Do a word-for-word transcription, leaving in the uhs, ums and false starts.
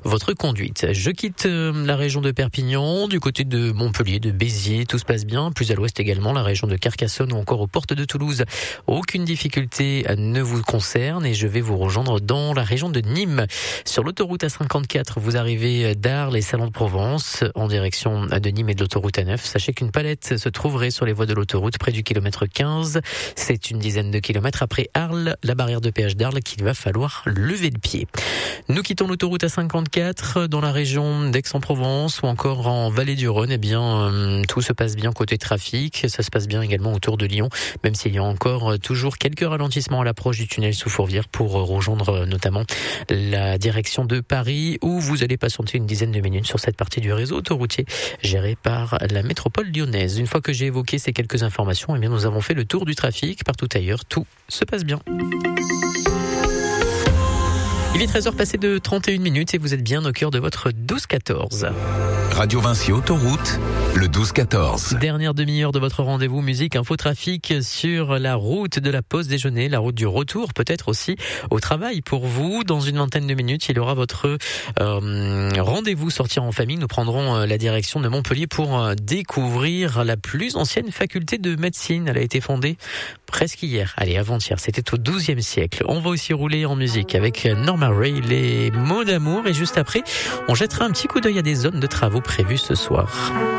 votre conduite. Je quitte la région de Perpignan, du côté de Montpellier, de Béziers, tout se passe bien. Plus à l'ouest également, la région de Carcassonne ou encore aux portes de Toulouse. Aucune difficulté ne vous concerne et je vais vous rejoindre dans la région de Nîmes. Sur l'autoroute A cinquante-quatre, vous arrivez d'Arles et Salon de Provence en direction de Nîmes et de l'autoroute A neuf. Sachez qu'une palette se trouverait sur les voies de l'autoroute près du kilomètre quinze. C'est une dizaine de kilomètres après Arles, la barrière de péage d'Arles qu'il va falloir lever le pied. Nous quittons l'autoroute A cinquante-quatre dans la région d'Aix-en-Provence ou encore en Vallée du Rhône. Eh bien, euh, tout se passe bien côté trafic. Ça se passe bien également autour de Lyon, même s'il y a encore euh, toujours quelques ralentissements à l'approche du tunnel sous Fourvière pour euh, rejoindre euh, notamment la direction de Paris, où vous allez patienter une dizaine de minutes sur cette partie du réseau autoroutier géré par la métropole lyonnaise. Une fois que j'ai évoqué ces quelques informations, eh bien, nous avons fait le tour du trafic. Partout ailleurs, tout se passe bien. Il est treize heures passées de trente et une minutes et vous êtes bien au cœur de votre douze quatorze. Radio Vinci Autoroute, le douze quatorze. Dernière demi-heure de votre rendez-vous musique infotrafic sur la route de la pause déjeuner, la route du retour, peut-être aussi au travail pour vous. Dans une vingtaine de minutes, il y aura votre euh, rendez-vous sortir en famille. Nous prendrons la direction de Montpellier pour découvrir la plus ancienne faculté de médecine. Elle a été fondée presque hier, allez, avant-hier, c'était au douzième siècle. On va aussi rouler en musique avec Norma Ray, les mots d'amour, et juste après, on jettera un petit coup d'œil à des zones de travaux prévues ce soir.